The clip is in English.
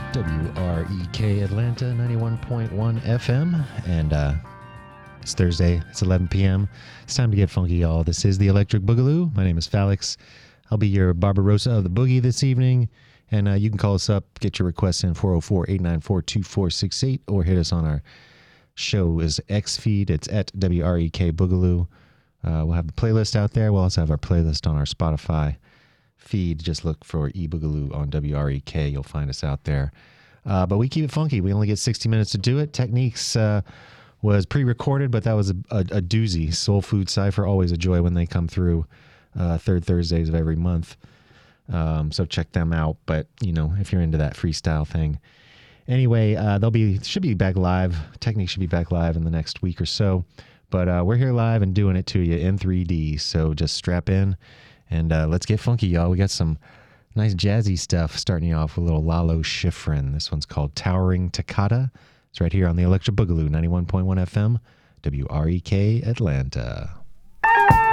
WREK Atlanta 91.1 FM. And it's Thursday. It's 11 p.m. It's time to get funky, y'all. This is the Electric Boogaloo. My name is Falix. I'll be your Barbarossa of the Boogie this evening. And you can call us up, get your requests in 404-894-2468, or hit us on our show is X feed. It's at WREK Boogaloo. We'll have the playlist out there. We'll also have our playlist on our Spotify feed. Just look for eBoogaloo on WREK. You'll find us out there. But we keep it funky. We only get 60 minutes to do it. Techniques was pre-recorded, but that was a doozy. Soul Food Cypher, always a joy when they come through third Thursdays of every month. So check them out. But, you know, if you're into that freestyle thing. Anyway, should be back live. Technique should be back live in the next week or so. But we're here live and doing it to you in 3D. So just strap in and let's get funky, y'all. We got some nice jazzy stuff, starting you off with a little Lalo Schifrin. This one's called Towering Toccata. It's right here on the Electric Boogaloo, 91.1 FM, WREK Atlanta.